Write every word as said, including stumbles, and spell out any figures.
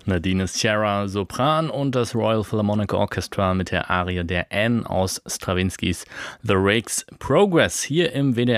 Nadine Sierra, Sopran und das Royal Philharmonic Orchestra mit der Arie der Anne aus Strawinskys The Rake's Progress hier im W D R